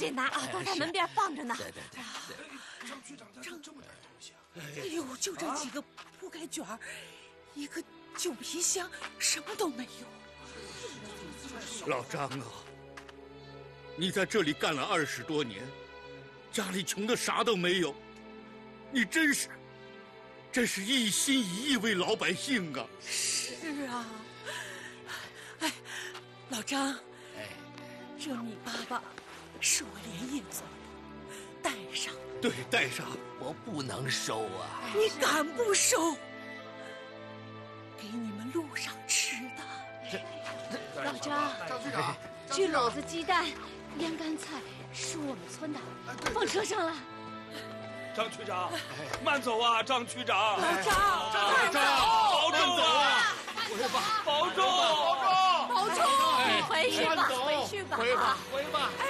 这拿啊，都在门边放着呢。 对。 张局长带了这么点东西啊！ 哎呦，就这几个铺盖卷儿，一个旧皮箱，什么都没有。 老张啊，你在这里干了20多年，家里穷的啥都没有，你真是一心一意为老百姓啊！ 是啊，哎，老张，这米粑粑是我连夜做的，带上。 对，带上。 我不能收啊！ 你敢不收？给你们路上吃的。 老张， 张局长， 这篓子鸡蛋、腌干菜是我们村的，放车上了。 张区长，慢走啊，张区长！ 老张， 保重啊！保重！ 保重！回去吧，回去吧， 回吧！